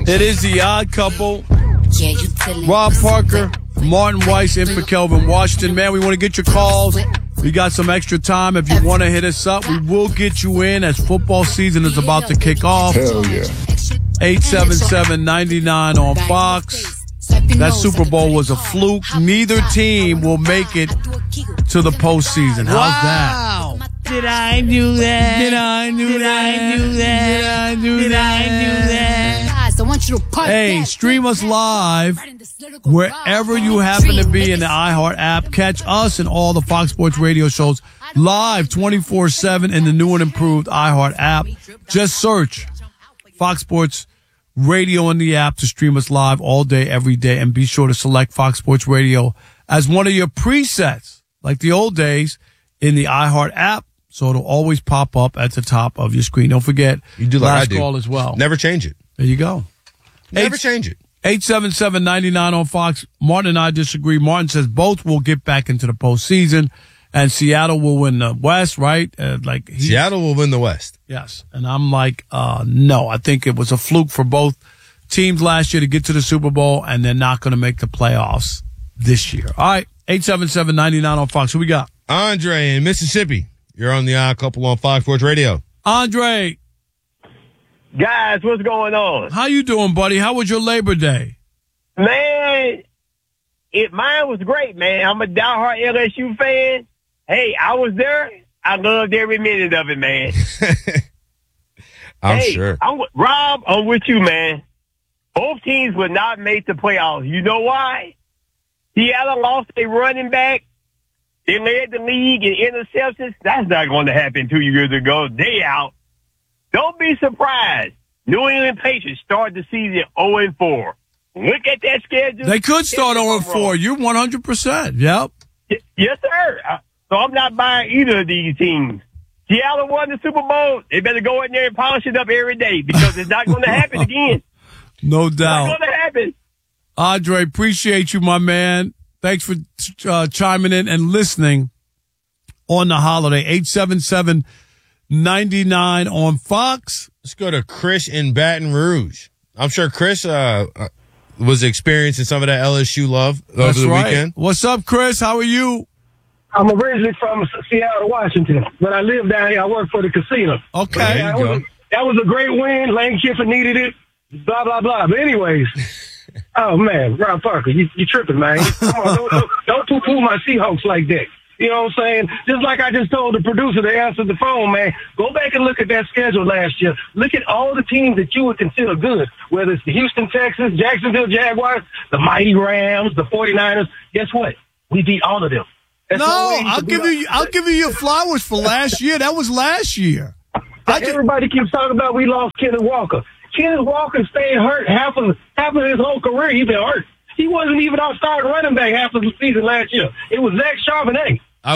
things. It is the Odd Couple. Rob Parker, Martin Weiss in for Kelvin Washington. Man, we want to get your calls. We got some extra time. If you want to hit us up, we will get you in as football season is about to kick off. Hell yeah. 877-99 on Fox. That Super Bowl was a fluke. Neither team will make it to the postseason. How's that? Did I do that? Did I do that? do that? Did I do Did I do that? I want you to park Hey, that. stream us live wherever you happen to be in the iHeart app. Catch us and all the Fox Sports radio shows live 24/7 in the new and improved iHeart app. Just search Fox Sports Radio in the app to stream us live all day, every day. And be sure to select Fox Sports Radio as one of your presets, like the old days, in the iHeart app. So it'll always pop up at the top of your screen. Don't forget, You do like last I do. call as well. Never change it. There you go. Never change it. 877-99 on Fox. Martin and I disagree. Martin says both will get back into the postseason, and Seattle will win the West, right? Seattle will win the West. Yes. And I'm like, no. I think it was a fluke for both teams last year to get to the Super Bowl, and they're not going to make the playoffs this year. All right. 877-99 on Fox. Who we got? Andre in Mississippi. You're on the Odd Couple on Fox Sports Radio. Andre, Guys, what's going on? how you doing, buddy? How was your Labor Day? Man, mine was great, man. I'm a diehard LSU fan. Hey, I was there. I loved every minute of it, man. I'm hey, sure. Rob, I'm with you, man. Both teams would not make the playoffs. You know why? Seattle lost a running back. They led the league in interceptions. That's not going to happen 2 years ago. They out. Don't be surprised. New England Patriots start the season 0-4. Look at that schedule. They could start 0-4. You're 100%. Yep. Yes, sir. So I'm not buying either of these teams. Seattle won the Super Bowl. They better go in there and polish it up every day because it's not going to happen again. No It's doubt. not going to happen. Andre, appreciate you, my man. Thanks for chiming in and listening on the holiday. 877-99 on Fox. Let's go to Chris in Baton Rouge. I'm sure Chris was experiencing some of that LSU love over That's the right. weekend. What's up, Chris? How are you? I'm originally from Seattle, Washington, but I live down here. I work for the casino. Okay. There you go. That was a great win. Lane Kiffin needed it. Blah, blah, blah. But anyways, oh, man, Rob Parker, you tripping, man. Come on, don't poo-poo my Seahawks like that. You know what I'm saying? Just like I just told the producer to answer the phone, man, go back and look at that schedule last year. Look at all the teams that you would consider good, whether it's the Houston Texans, Jacksonville Jaguars, the mighty Rams, the 49ers. Guess what? We beat all of them. That's No, no way you I'll should give be you your flowers for last year. That was last year. Everybody keeps talking about we lost Kenneth Walker. Kenneth Walker stayed hurt half of his whole career. He's been hurt. He wasn't even our starting running back half of the season last year. It was Zach Charbonnet.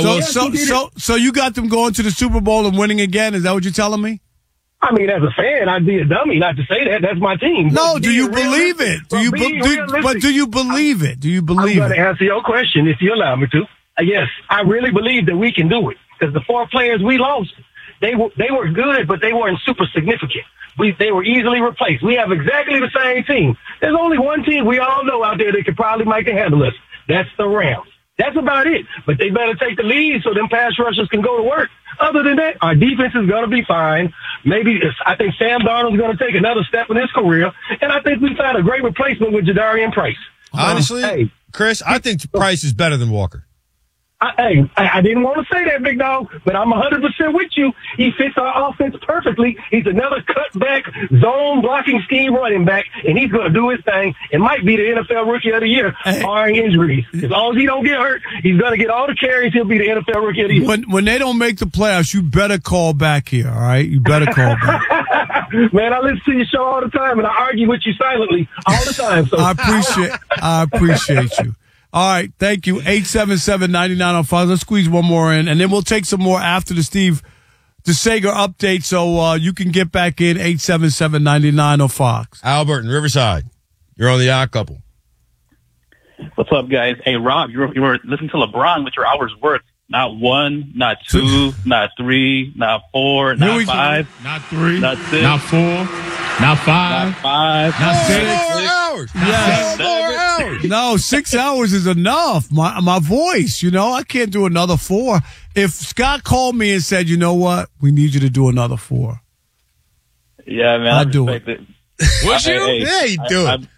So you got them going to the Super Bowl and winning again? Is that what you're telling me? I mean, as a fan, I'd be a dummy not to say that. That's my team. No, But do you being believe it? realistic- Do being you realistic- do you believe it? Do you I'm believe going to it? answer your question if you allow me to. Yes, I really believe that we can do it because the four players we lost, they were good, but they weren't super significant. They were easily replaced. We have exactly the same team. There's only one team we all know out there that could probably make a handle us. That's the Rams. That's about it. But they better take the lead so them pass rushers can go to work. Other than that, our defense is going to be fine. I think Sam Darnold's going to take another step in his career. And I think we found a great replacement with Jadarian Price. Honestly, Chris, I think Price is better than Walker. I didn't want to say that, big dog, but I'm 100% with you. He fits our offense perfectly. He's another cutback, zone blocking scheme running back, and he's going to do his thing. It might be the NFL Rookie of the Year, barring injuries. As long as he don't get hurt, he's going to get all the carries. He'll be the NFL Rookie of the Year. When they don't make the playoffs, you better call back here, all right? You better call back. Man, I listen to your show all the time, and I argue with you silently all the time. So I appreciate you. All right, thank you. 877-99 on Fox. Let's squeeze one more in, and then we'll take some more after the Steve DeSager update, so you can get back in 877-99 on Fox. Albert in Riverside, you're on the Odd Couple. What's up, guys? Hey, Rob, you were listening to LeBron with your hour's worth. Not 1, not 2, not 3, not 4, not 5, not 3, not 6, not 4, not 5, not 5, not 6. 4 hours. Yes. 4 hours. No, 6 hours is enough. My voice, I can't do another 4. If Scott called me and said, you know what, we need you to do another 4. Yeah, man. I'd do it. Would you? Yeah, you do it.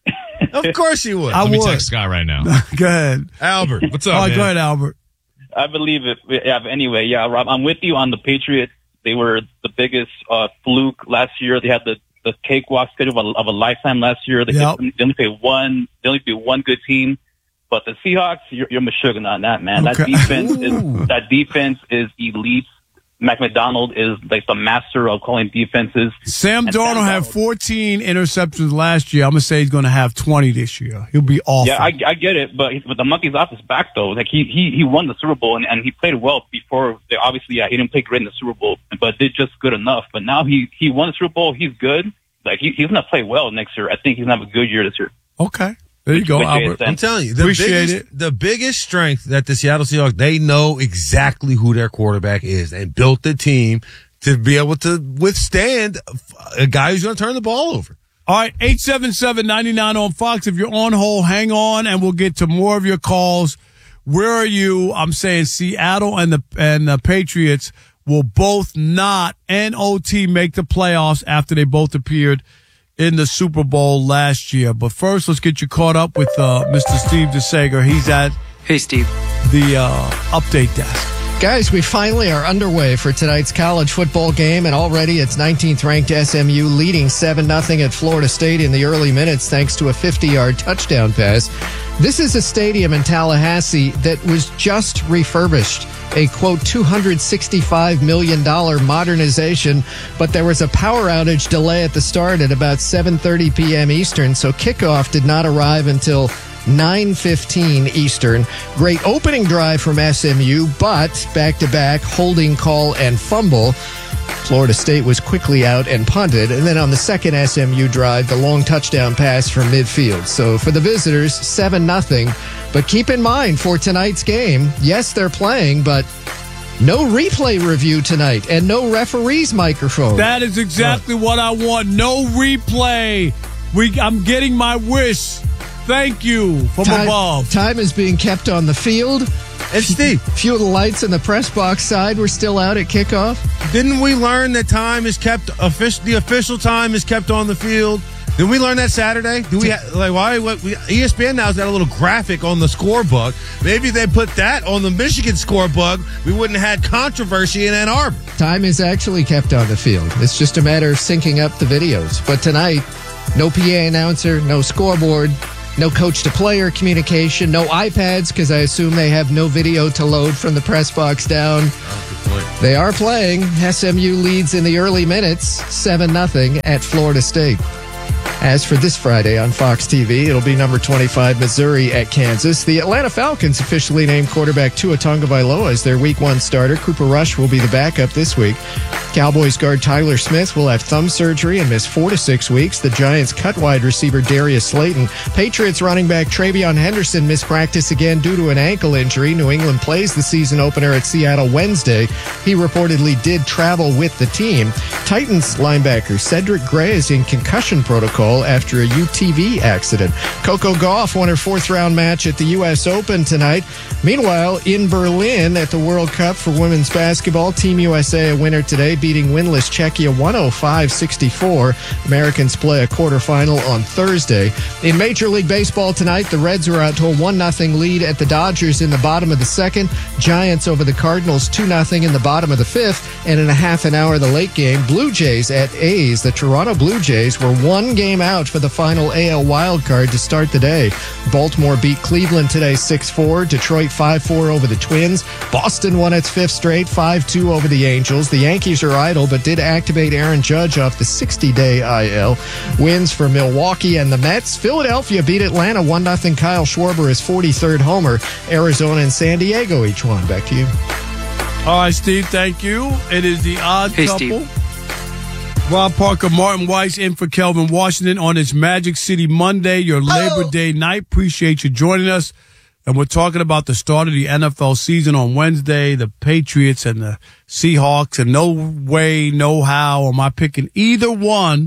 Of course you would. I Let me would. text Scott right now. Go ahead. Albert, what's up, All right, man? go ahead, Albert. I believe it. Yeah, but anyway, yeah, Rob, I'm with you on the Patriots. They were the biggest fluke last year. They had the cakewalk schedule of a lifetime last year. They only played one. They only beat one good team. But the Seahawks, you're Meshuggah on that, man. Okay. That defense is elite. Mac McDonald is like the master of calling defenses. Sam Darnold had 14 interceptions last year. I'm going to say he's going to have 20 this year. He'll be awful. Yeah, I get it, but the monkey's off his back, though. Like, he won the Super Bowl, and he played well before. Obviously, yeah, he didn't play great in the Super Bowl, but did just good enough. But now he won the Super Bowl. He's good. Like, he's going to play well next year. I think he's going to have a good year this year. Okay. There you go, Albert. I'm telling you, the biggest strength that the Seattle Seahawks, they know exactly who their quarterback is. They built the team to be able to withstand a guy who's going to turn the ball over. All right, 877-99 on Fox. If you're on hold, hang on, and we'll get to more of your calls. Where are you? I'm saying Seattle and the Patriots will both not NOT make the playoffs after they both appeared in the Super Bowl last year. But first, let's get you caught up with Mr. Steve DeSager. He's at the update desk. Guys, we finally are underway for tonight's college football game, and already it's 19th ranked SMU leading 7-0 at Florida State in the early minutes thanks to a 50-yard touchdown pass. This is a stadium in Tallahassee that was just refurbished, a, quote, $265 million modernization, but there was a power outage delay at the start at about 7:30 p.m. Eastern, so kickoff did not arrive until 9:15 Eastern. Great opening drive from SMU, but back-to-back holding call and fumble. Florida State was quickly out and punted. And then on the second SMU drive, the long touchdown pass from midfield. So for the visitors, 7-0. But keep in mind for tonight's game, yes, they're playing, but no replay review tonight and no referee's microphone. That is exactly what I want. No replay. I'm getting my wish. Thank you from above. Time is being kept on the field. And Steve, few of the lights in the press box side were still out at kickoff. Didn't we learn that time is kept the official time is kept on the field? Did we learn that Saturday? ESPN now's got a little graphic on the scorebook. Maybe they put that on the Michigan scorebook. We wouldn't have had controversy in Ann Arbor. Time is actually kept on the field. It's just a matter of syncing up the videos. But tonight, no PA announcer, no scoreboard. No coach-to-player communication, no iPads, because I assume they have no video to load from the press box down. They are playing. SMU leads in the early minutes, 7-0 at Florida State. As for this Friday on Fox TV, it'll be number 25 Missouri at Kansas. The Atlanta Falcons officially named quarterback Tua Tagovailoa as their Week 1 starter. Cooper Rush will be the backup this week. Cowboys guard Tyler Smith will have thumb surgery and miss 4 to 6 weeks. The Giants cut wide receiver Darius Slayton. Patriots running back Travion Henderson missed practice again due to an ankle injury. New England plays the season opener at Seattle Wednesday. He reportedly did travel with the team. Titans linebacker Cedric Gray is in concussion protocol after a UTV accident. Coco Gauff won her 4th-round match at the U.S. Open tonight. Meanwhile, in Berlin at the World Cup for women's basketball, Team USA a winner today, beating winless Czechia 105-64. Americans play a quarterfinal on Thursday. In Major League Baseball tonight, the Reds are out to a 1-0 lead at the Dodgers in the bottom of the 2nd. Giants over the Cardinals 2-0 in the bottom of the 5th. And in a half an hour, the late game, Blue Jays at A's. The Toronto Blue Jays were one game out for the final AL wildcard to start the day. Baltimore beat Cleveland today 6-4. Detroit 5-4 over the Twins. Boston won its 5th straight 5-2 over the Angels. The Yankees are idle but did activate Aaron Judge off the 60-day IL. Wins for Milwaukee and the Mets. Philadelphia beat Atlanta 1-0. Kyle Schwarber is 43rd homer. Arizona and San Diego each one. Back to you. All right, Steve, thank you. It is the odd couple. Steve. Rob Parker, Martin Weiss in for Kelvin Washington on this Magic City Monday, your Labor Day night. Appreciate you joining us. and we're talking about the start of the NFL season on Wednesday, the Patriots and the Seahawks, and no way, no how am I picking either one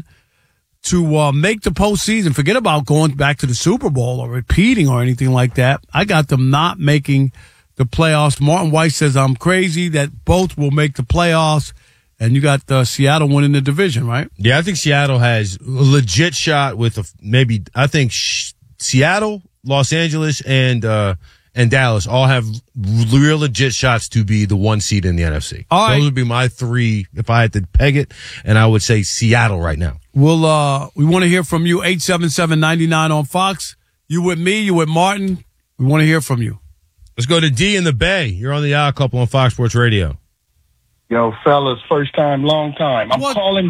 to make the postseason. Forget about going back to the Super Bowl or repeating or anything like that. I got them not making the playoffs. Martin White says I'm crazy that both will make the playoffs, and you got Seattle winning the division, right? Yeah, I think Seattle has a legit shot with I think Seattle, Los Angeles, and Dallas all have real legit shots to be the 1 seed in the NFC. All right. Those would be my 3 if I had to peg it, and I would say Seattle right now. We want to hear from you. 877-99 on Fox. You with me? You with Martin? We want to hear from you. Let's go to D in the Bay. You're on the Odd Couple on Fox Sports Radio. Yo, fellas, first time, long time. I'm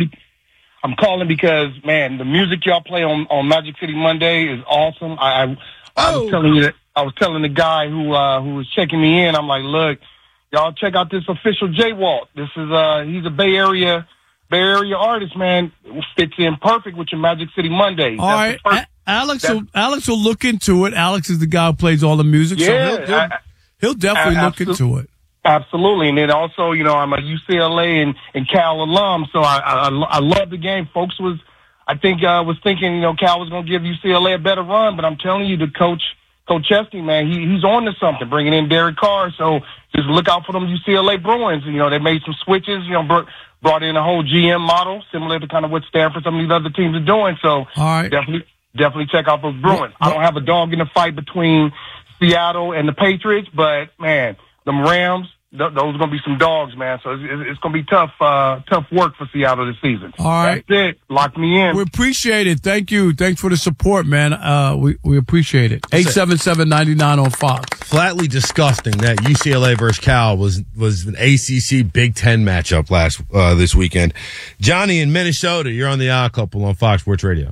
calling because, man, the music y'all play on Magic City Monday is awesome. I was telling you that. I was telling the guy who was checking me in. I'm like, look, y'all check out this official J-Walk. This is he's a Bay Area artist, man. It fits in perfect with your Magic City Monday. All right, Alex will look into it. Alex is the guy who plays all the music, yeah, so he'll definitely look into it. Absolutely, and then also, I'm a UCLA and Cal alum, so I love the game. Folks was thinking Cal was going to give UCLA a better run, but I'm telling you, the Coach Chesney, man, he's on to something, bringing in Derek Carr. So just look out for them UCLA Bruins. They made some switches, brought in a whole GM model, similar to kind of what Stanford, some of these other teams are doing. So all right. Definitely check out those Bruins. I don't have a dog in the fight between Seattle and the Patriots, but, man, them Rams, those are going to be some dogs, man. So it's going to be tough work for Seattle this season. All right. That's it. Lock me in. We appreciate it. Thank you. Thanks for the support, man. We appreciate it. 877-99 on Fox. Flatly disgusting that UCLA versus Cal was an ACC Big Ten matchup this weekend. Johnny in Minnesota, you're on the Odd Couple on Fox Sports Radio.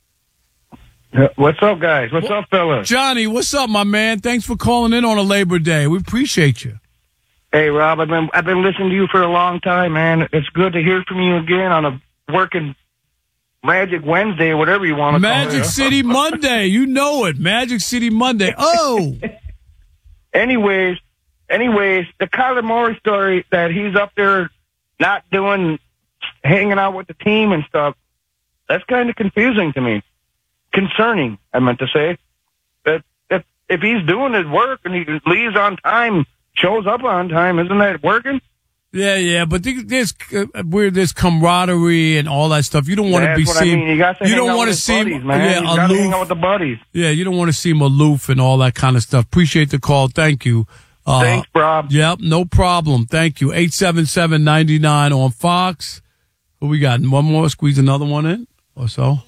What's up, guys? What's up, fellas? Johnny, what's up, my man? Thanks for calling in on a Labor Day. We appreciate you. Hey, Rob, I've been listening to you for a long time, man. It's good to hear from you again on a working Magic Wednesday or whatever you want to call it. Magic City Monday. You know it. Magic City Monday. Oh! Anyways, the Kyler Murray story that he's up there not hanging out with the team and stuff, that's kind of confusing to me. Concerning, I meant to say. That if he's doing his work and he leaves on time, shows up on time, isn't that working? Yeah, but there's camaraderie and all that stuff. You don't want to be seen. You don't want to seem buddies, man. You gotta hang out with the buddies. Yeah, you don't want to seem aloof and all that kind of stuff. Appreciate the call. Thank you. Thanks, Rob. Yep, no problem. Thank you. 877-99 on Fox. Who we got? One more? Squeeze another one in or so?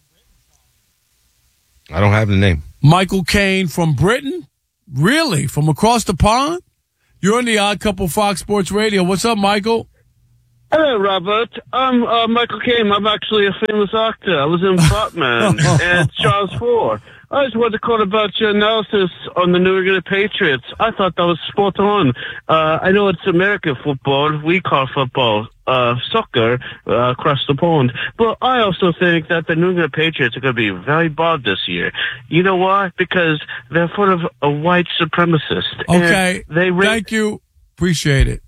I don't have the name. Michael Caine from Britain? Really? From across the pond? You're on the Odd Couple Fox Sports Radio. What's up, Michael? Hello, Robert. I'm Michael Caine. I'm actually a famous actor. I was in Batman and Charles Ford. I just wanted to call about your analysis on the New England Patriots. I thought that was spot on. I know it's American football. We call football soccer across the pond. But I also think that the New England Patriots are going to be very bad this year. You know why? Because they're full of a white supremacist. Okay. Thank you. Appreciate it.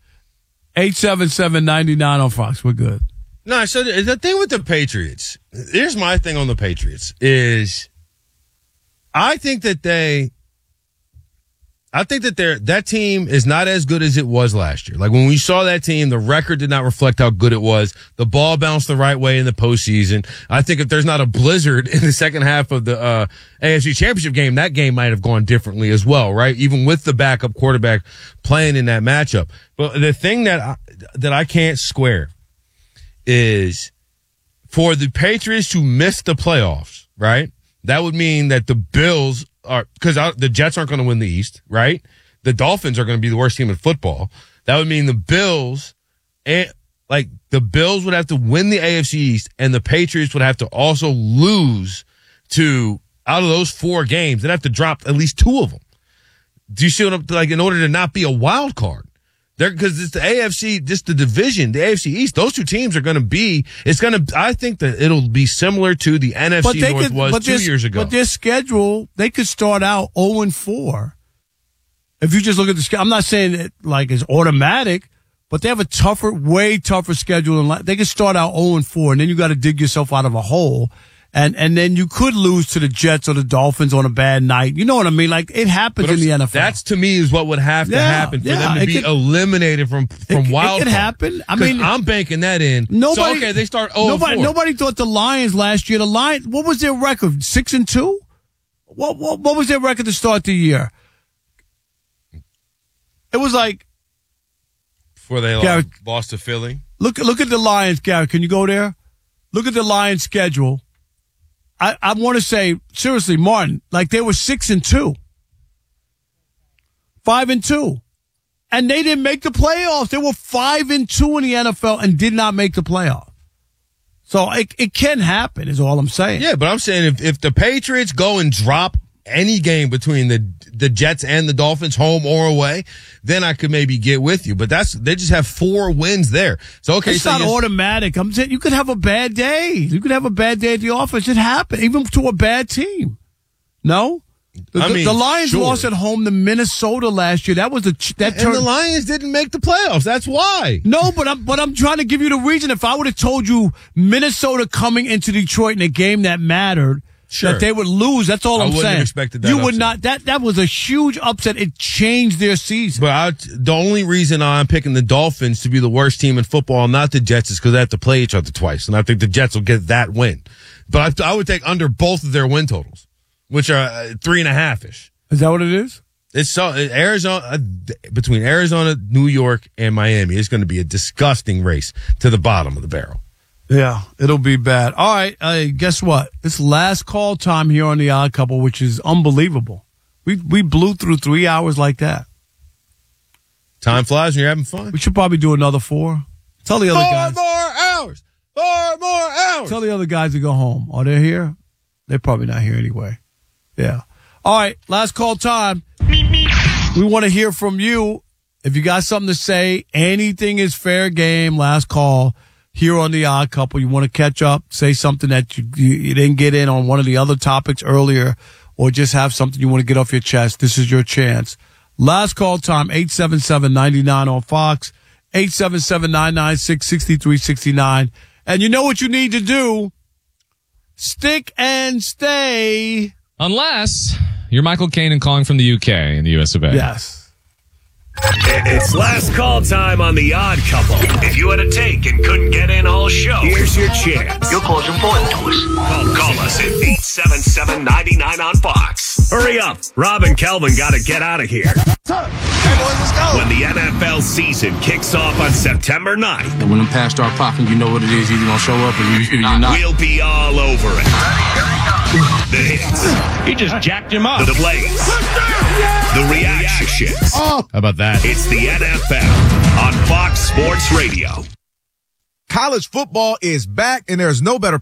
877-99 on Fox. We're good. No, so the thing with the Patriots, here's my thing on the Patriots is I think that that team is not as good as it was last year. Like when we saw that team, the record did not reflect how good it was. The ball bounced the right way in the postseason. I think if there's not a blizzard in the second half of the AFC Championship game, that game might have gone differently as well, right? Even with the backup quarterback playing in that matchup. But the thing that I can't square is for the Patriots to miss the playoffs, right? That would mean that the Bills are, because the Jets aren't going to win the East, right? The Dolphins are going to be the worst team in football. That would mean the Bills would have to win the AFC East, and the Patriots would have to also lose out of those 4 games. They'd have to drop at least 2 of them. Do you see what I'm like? In order to not be a wild card, Because it's the AFC, just the division, the AFC East. Those two teams are going to be. I think that it'll be similar to the NFC North was 2 years ago. But their schedule, they could start out 0-4. If you just look at the schedule, I'm not saying it like it's automatic, but they have a way tougher schedule. They could start out 0-4, and then you got to dig yourself out of a hole. And then you could lose to the Jets or the Dolphins on a bad night. You know what I mean? Like, it happens in the NFL. That's, to me, is what would have to happen for them to be eliminated from wild card. It could happen. I mean, I'm banking that in. They start 0-4. Nobody thought the Lions last year. What was their record? 6-2? What was their record to start the year? It was like before they lost to Philly. Look at the Lions, Garrett. Can you go there? Look at the Lions schedule. I want to say, seriously, Martin, like they were 6-2. 5-2. And they didn't make the playoffs. They were 5-2 in the NFL and did not make the playoffs. So it can happen, is all I'm saying. Yeah, but I'm saying if the Patriots go and drop any game between the Jets and the Dolphins, home or away, then I could maybe get with you. But they just have 4 wins there. So it's not automatic. I'm saying you could have a bad day. You could have a bad day at the office. It happened, even to a bad team. No? The Lions lost at home to Minnesota last year. That was and the Lions didn't make the playoffs. That's why. No, but I'm trying to give you the reason. If I would have told you Minnesota coming into Detroit in a game that mattered, that they would lose. That's all I'm saying. I wouldn't have expected that. You would not. That was a huge upset. It changed their season. But the only reason I'm picking the Dolphins to be the worst team in football, not the Jets, is because they have to play each other twice, and I think the Jets will get that win. But I would take under both of their win totals, which are 3.5-ish. Is that what it is? It's Arizona between Arizona, New York, and Miami. It's going to be a disgusting race to the bottom of the barrel. Yeah, it'll be bad. All right, guess what? It's last call time here on The Odd Couple, which is unbelievable. We blew through 3 hours like that. Time flies when you're having fun. We should probably do another 4. Tell the other guys. 4 more hours. 4 more hours. Tell the other guys to go home. Are they here? They're probably not here anyway. Yeah. All right, last call time. We want to hear from you. If you got something to say, anything is fair game. Last call. Here on The Odd Couple, you want to catch up, say something that you didn't get in on one of the other topics earlier, or just have something you want to get off your chest. This is your chance. Last call time, 877-99 on Fox, 877-996-6369. And you know what you need to do? Stick and stay. Unless you're Michael Caine and calling from the UK in the US of A. Yes. It's last call time on The Odd Couple. If you had a take and couldn't get in all show, here's your chance. Your call's important to us. Call us at 877-99 on Fox. Hurry up. Rob and Kelvin got to get out of here. Hey, boys, let's go. When the NFL season kicks off on September 9th. And when them pass start popping, you know what it is. You're going to show up or you're not. We'll be all over it. The hits. He just jacked him up. The plays. The reactions. How about that? It's the NFL on Fox Sports Radio. College football is back, and there's no better